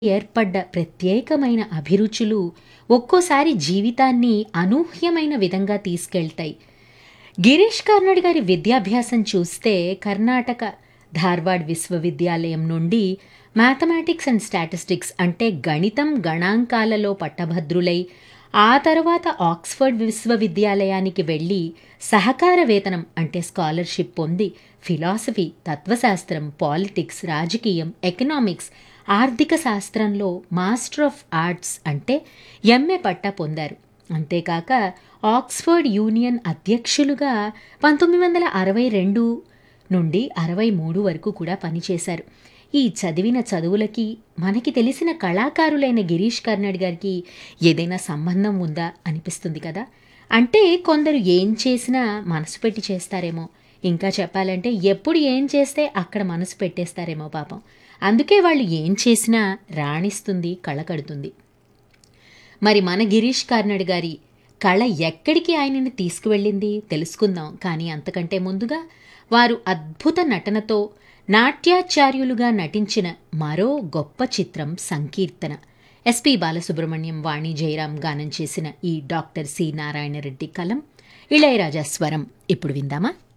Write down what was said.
ఏర్పడ్డ ప్రత్యేకమైన అభిరుచులు ఒక్కోసారి జీవితాన్ని అనూహ్యమైన విధంగా తీసుకెళ్తాయి. గిరీష్ కార్నాడ్ గారి విద్యాభ్యాసం చూస్తే కర్ణాటక ధార్వాడ్ విశ్వవిద్యాలయం నుండి మ్యాథమెటిక్స్ అండ్ స్టాటిస్టిక్స్ అంటే గణితం, గణాంకాలలో పట్టభద్రులై ఆ తర్వాత ఆక్స్ఫర్డ్ విశ్వవిద్యాలయానికి వెళ్ళి సహకార వేతనం అంటే స్కాలర్షిప్ పొంది ఫిలాసఫీ, తత్వశాస్త్రం, పాలిటిక్స్, రాజకీయం, ఎకనామిక్స్, ఆర్థిక శాస్త్రంలో మాస్టర్ ఆఫ్ ఆర్ట్స్ అంటే ఎంఏ పట్టా పొందారు. అంతేకాక ఆక్స్ఫర్డ్ యూనియన్ అధ్యక్షులుగా 1962 నుండి 63 వరకు కూడా పనిచేశారు. ఈ చదివిన చదువులకి మనకి తెలిసిన కళాకారులైన గిరీష్ కార్నాడ్ గారికి ఏదైనా సంబంధం ఉందా అనిపిస్తుంది కదా. అంటే కొందరు ఏం చేసినా మనసు పెట్టి చేస్తారేమో, ఇంకా చెప్పాలంటే ఎప్పుడు ఏం చేస్తే అక్కడ మనసు పెట్టేస్తారేమో పాపం. అందుకే వాళ్ళు ఏం చేసినా రాణిస్తుంది, కళకడుతుంది. మరి మన గిరీష్ కార్నాడ్ గారి కళ ఎక్కడికి ఆయనని తీసుకువెళ్ళింది తెలుసుకుందాం. కానీ అంతకంటే ముందుగా వారు అద్భుత నటనతో నాట్యాచార్యులుగా నటించిన మరో గొప్ప చిత్రం సంకీర్తన. ఎస్పి బాలసుబ్రహ్మణ్యం, వాణి జయరాం గానం చేసిన ఈ డాక్టర్ సి నారాయణ రెడ్డి కలం, ఇళయరాజా స్వరం ఇప్పుడు విందామా?